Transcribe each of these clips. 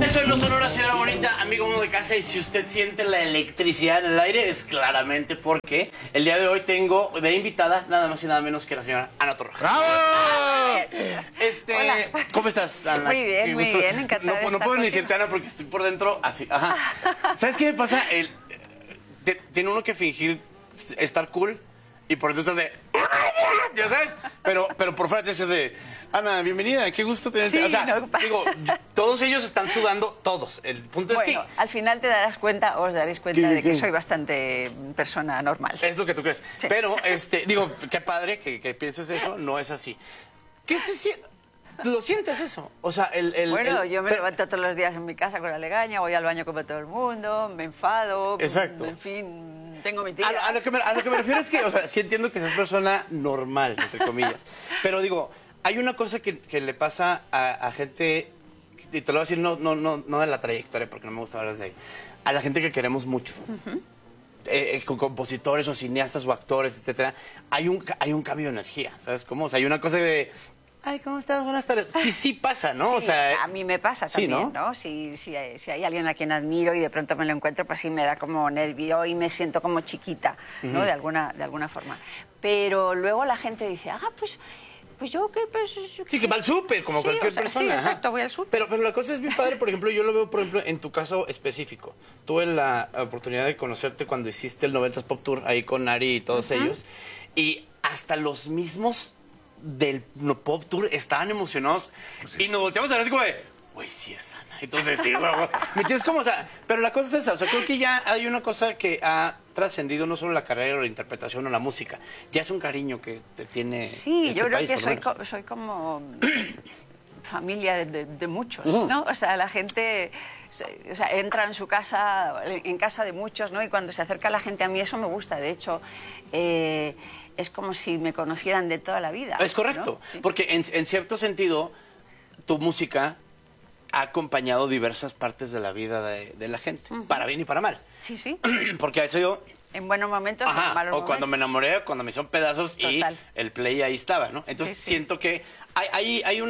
Eso es Lo Sonora, señora bonita, amigo uno de casa. Y si usted siente la electricidad en el aire, es claramente porque el día de hoy tengo de invitada nada más y nada menos que la señora Ana Torroja. ¡Bravo! Hola. ¿Cómo estás, Ana? Muy bien, muy bien, encantada de No estar puedo ni contigo. decirte, Ana, porque estoy por dentro así. Ajá. ¿Sabes qué me pasa? Tiene uno que fingir estar cool y por dentro estás de... ¿Ya sabes? Pero por fuera te dices de... Ana, bienvenida, qué gusto tenerte. Sí, o sea, no, digo, todos ellos están sudando, todos. El punto es Bueno, al final te darás cuenta, os daréis cuenta de que soy bastante persona normal. es lo que tú crees. Sí. Pero, digo, qué padre que pienses eso, no es así. ¿Qué se siente? ¿Lo sientes eso? O sea, Bueno, yo me levanto todos los días en mi casa con la legaña, voy al baño como todo el mundo, me enfado, Exacto. en fin, tengo mi tía. A lo que me refiero es que, o sea, sí entiendo que seas persona normal, entre comillas. Pero digo, hay una cosa que le pasa a gente, y te lo voy a decir no de la trayectoria, porque no me gusta hablar de ahí, a la gente que queremos mucho. Con compositores o cineastas o actores, etcétera, hay un cambio de energía, ¿sabes cómo? O sea, hay una cosa de... Ay, ¿cómo estás? Buenas tardes. Sí pasa, ¿no? Sí, o sea, a mí me pasa sí, también, ¿no? ¿no? Si hay alguien a quien admiro y de pronto me lo encuentro, pues sí me da como nervio y me siento como chiquita, ¿no? De alguna forma. Pero luego la gente dice, pues yo qué, pues... Sí, que va al súper, como Sí, cualquier o sea, persona. sí, ajá. exacto, voy al súper. Pero la cosa es bien padre, por ejemplo, yo lo veo, por ejemplo, en tu caso específico. Tuve la oportunidad de conocerte cuando hiciste el 90s Pop Tour, ahí con Ari y todos ellos. Y hasta los mismos del Pop Tour estaban emocionados. Y nos volteamos a ver así como de, güey, sí es Ana. Entonces, sí, güey. ¿Me entiendes cómo? O sea, pero la cosa es esa. O sea, creo que ya hay una cosa que ha trascendido no solo la carrera o la interpretación o la música. Ya es un cariño que te tiene Sí, este yo creo país, que por lo menos. soy como familia de muchos, ¿no? O sea, la gente entra en su casa, en casa de muchos, ¿no? Y cuando se acerca la gente a mí, eso me gusta. De hecho, es como si me conocieran de toda la vida. Es correcto, ¿no? Sí. porque en cierto sentido, tu música ha acompañado diversas partes de la vida de la gente, para bien y para mal. Sí, sí. Porque a veces yo... En buenos momentos, en Ajá, malos o cuando me momentos. enamoré, cuando me hicieron pedazos Total. y el play ahí estaba, ¿no? Entonces Sí, sí. siento que hay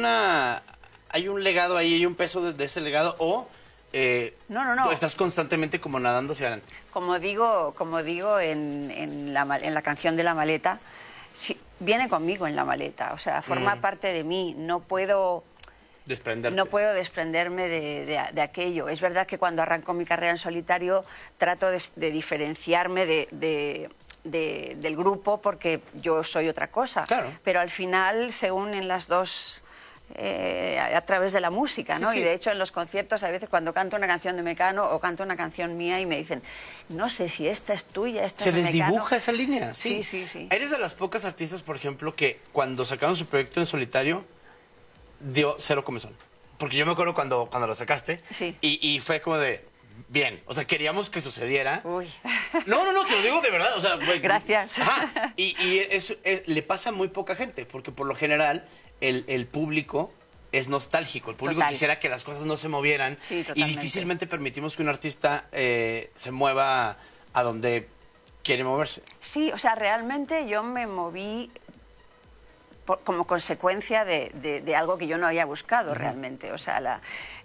un legado ahí, hay un peso de ese legado, o No. tú estás constantemente como nadando hacia adelante. Como digo en la canción de La Maleta, sí, viene conmigo en la maleta, o sea, forma parte de mí, no puedo desprenderme de aquello. Es verdad que cuando arranco mi carrera en solitario trato de diferenciarme del grupo porque yo soy otra cosa, Claro. pero al final se unen las dos a través de la música, ¿no? Sí, sí. Y de hecho en los conciertos a veces cuando canto una canción de Mecano o canto una canción mía y me dicen, no sé si esta es tuya, esta Se es de Mecano. desdibuja esa línea, sí. Sí. Eres de las pocas artistas, por ejemplo, que cuando sacaron su proyecto en solitario dio cero comezón. Porque yo me acuerdo cuando lo sacaste Sí. y fue como de, bien, o sea, queríamos que sucediera. Uy. No, te lo digo de verdad, o sea, güey. Gracias. Ajá. Y eso le pasa a muy poca gente, porque por lo general el público es nostálgico. El público Total. quisiera que las cosas no se movieran. Sí, y totalmente. difícilmente permitimos que un artista se mueva a donde quiere moverse. Sí, o sea, realmente yo me moví como consecuencia de algo que yo no había buscado realmente. O sea,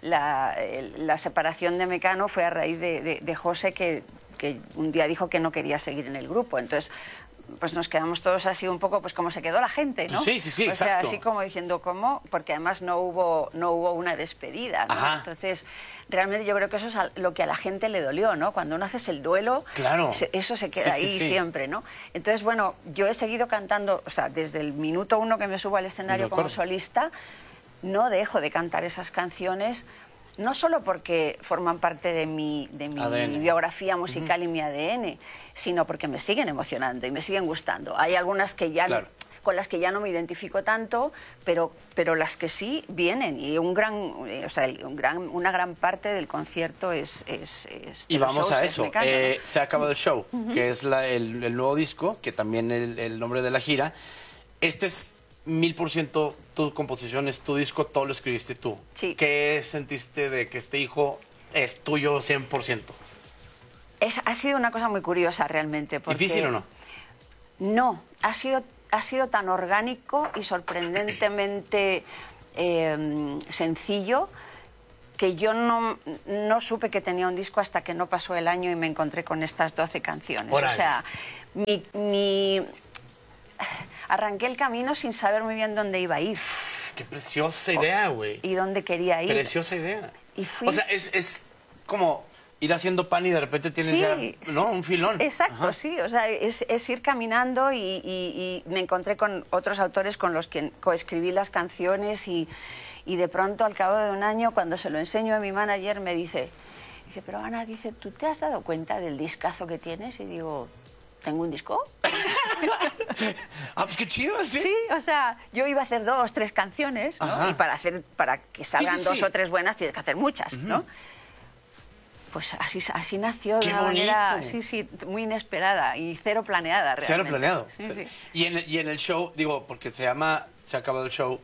la separación de Mecano fue a raíz de José que un día dijo que no quería seguir en el grupo. Entonces, pues nos quedamos todos así un poco pues como se quedó la gente, ¿no? Sí, O sea, exacto. así como diciendo cómo, porque además no hubo una despedida, ¿no? Ajá. Entonces, realmente yo creo que eso es lo que a la gente le dolió, ¿no? Cuando uno haces el duelo, Claro. eso se queda Sí, ahí sí. siempre, ¿no? Entonces, bueno, yo he seguido cantando, o sea, desde el minuto 1 que me subo al escenario De como acuerdo. solista, no dejo de cantar esas canciones, no solo porque forman parte de mi ADN. biografía musical y mi ADN, sino porque me siguen emocionando y me siguen gustando. Hay algunas que ya Claro. con las que ya no me identifico tanto, pero las que sí vienen y una gran parte del concierto es Y de los vamos shows a es eso. Mecano, ¿no? Se ha acabado el show, que es el nuevo disco, que también el nombre de la gira. Este es 1000% tu composición, es tu disco, todo lo escribiste tú. Sí. ¿Qué sentiste de que este hijo es tuyo 100%? Ha sido una cosa muy curiosa realmente. Porque ¿Difícil o no? No, ha sido tan orgánico y sorprendentemente sencillo que yo no supe que tenía un disco hasta que no pasó el año y me encontré con estas 12 canciones. Órale. O sea, arranqué el camino sin saber muy bien dónde iba a ir. Qué preciosa idea, güey. Y dónde quería ir. Preciosa idea. Y fui... O sea, es como ir haciendo pan y de repente tienes ya, ¿no? Un filón. Exacto, Ajá. sí. O sea, es ir caminando y me encontré con otros autores con los que coescribí las canciones y de pronto, al cabo de un año, cuando se lo enseño a mi manager, me dice, pero Ana, dice, ¿tú te has dado cuenta del discazo que tienes? Y digo, ¿tengo un disco? Pues qué chido, ¿sí? Sí, o sea, yo iba a hacer 2, 3 canciones, ¿no? Ajá. Y para que salgan sí. 2 o 3 buenas tienes que hacer muchas, ¿no? Pues así nació de Qué una manera, bonito. sí, muy inesperada y cero planeada, realmente. Cero planeado. Sí, sí. Y en el show, digo, porque se llama Se ha acabado el show,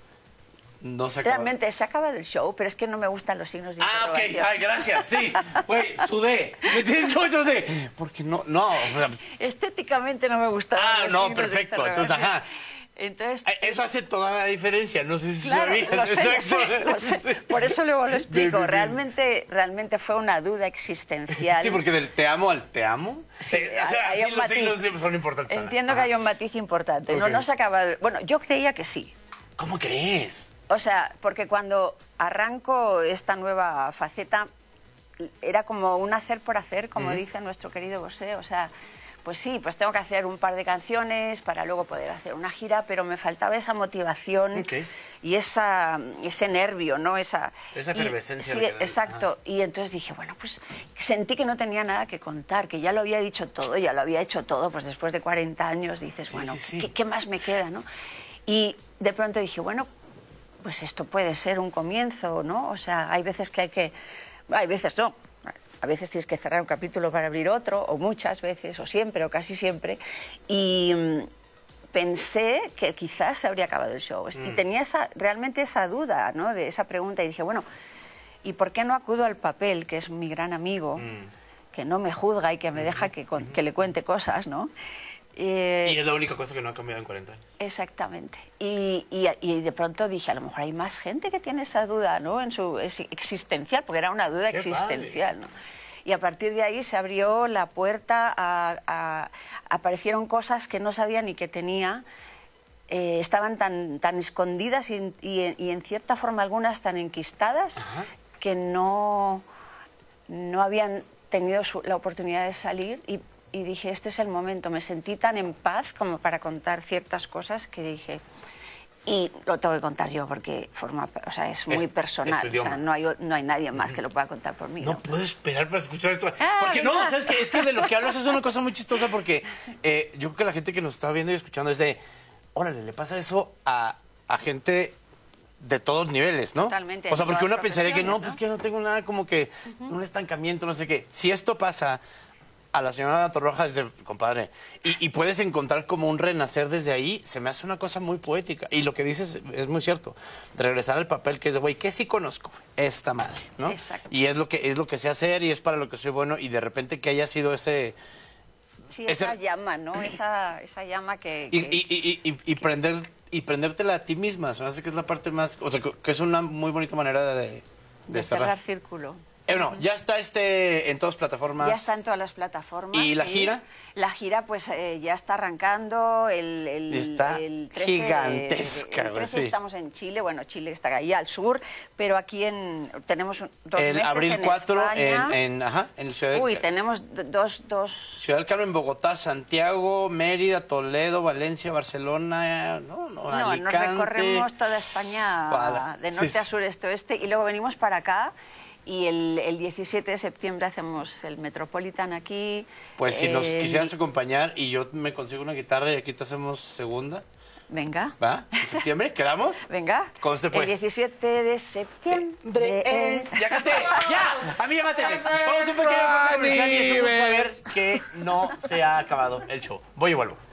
no se acaba. Realmente se acaba el show, pero es que no me gustan los signos de Ok. interrogación. Ay, gracias, sí. Güey, sudé. ¿Me entiendes cómo yo sé? Porque no, o sea, Estéticamente no me gustaban los no, signos de perfecto. Entonces, interrogación. ajá. Entonces, Eso hace toda la diferencia, no sé si claro, sabías. lo sé, Exacto. lo sé. Por eso luego lo explico. Realmente fue una duda existencial. Sí, porque del te amo al te amo. Sí, o sea, hay sí, un los matiz. signos son importantes. Ana. Entiendo que Ajá. hay un matiz importante. Ok. No se acaba. Bueno, yo creía que sí. ¿Cómo crees? O sea, porque cuando arranco esta nueva faceta, era como un hacer por hacer, como dice nuestro querido Bosé. O sea, pues sí, pues tengo que hacer un par de canciones para luego poder hacer una gira, pero me faltaba esa motivación Ok. y ese nervio, ¿no? Esa efervescencia. Sí, exacto. Y entonces dije, bueno, pues sentí que no tenía nada que contar, que ya lo había dicho todo, ya lo había hecho todo, pues después de 40 años dices, Sí, bueno, sí, sí. ¿qué más me queda, no? Y de pronto dije, bueno, pues esto puede ser un comienzo, ¿no? O sea, hay veces hay veces no. A veces tienes que cerrar un capítulo para abrir otro, o muchas veces, o siempre, o casi siempre. Y pensé que quizás se habría acabado el show. Y tenía realmente esa duda, ¿no? De esa pregunta. Y dije, bueno, ¿y por qué no acudo al papel, que es mi gran amigo, que no me juzga y que me deja que le cuente cosas, ¿no? Y es la única cosa que no ha cambiado en 40 años. Exactamente. Y de pronto dije, a lo mejor hay más gente que tiene esa duda, ¿no? En su existencial, porque era una duda Qué existencial, ¿no? Y a partir de ahí se abrió la puerta aparecieron cosas que no sabía ni que tenía. Estaban tan escondidas y en cierta forma algunas tan enquistadas. Ajá. Que no habían tenido la oportunidad de salir y dije, este es el momento. Me sentí tan en paz como para contar ciertas cosas que dije, y lo tengo que contar yo porque es muy personal. O sea, no hay nadie más que lo pueda contar por mí. No puedo esperar para escuchar esto. Porque venga. no, ¿sabes qué? Es que de lo que hablas es una cosa muy chistosa porque yo creo que la gente que nos está viendo y escuchando es de, órale, le pasa eso a gente de todos niveles, ¿no? Totalmente. O sea, porque uno pensaría que no, ¿no? pues que no tengo nada como que un estancamiento, no sé qué. Si esto pasa a la señora Ana Torroja desde, compadre, y puedes encontrar como un renacer desde ahí, se me hace una cosa muy poética. Y lo que dices es muy cierto. De regresar al papel que es de, güey, ¿qué sí conozco? Esta madre, ¿no? Exacto. Y es lo que sé hacer y es para lo que soy bueno y de repente que haya sido ese... Sí, esa llama, ¿no? Esa llama Y prendértela a ti misma, se me hace que es la parte más... O sea, que es una muy bonita manera de cerrar círculo. No, ya está en todas plataformas. Ya está en todas las plataformas. ¿Y la gira? La gira, pues ya está arrancando está el 13 gigantesca. el 13 estamos en Chile, bueno, Chile está ahí al sur, pero aquí tenemos 2 meses abril en 4 España. en Ciudad del Uy, tenemos dos... Ciudad del Carmen, Bogotá, Santiago, Mérida, Toledo, Valencia, Barcelona, Alicante. Nos recorremos toda España de norte a sur, este, oeste, y luego venimos para acá. Y el 17 de septiembre hacemos el Metropolitan aquí. Pues si nos quisieras acompañar y yo me consigo una guitarra y aquí te hacemos segunda. Venga. ¿Va? ¿En septiembre? ¿Quedamos? Venga. Conste, pues. El 17 de septiembre es... ¡Ya canté! ¡Ya! A mí ya mate. Vamos a un pequeño comercial y eso vamos a ver que no se ha acabado el show. Voy y vuelvo.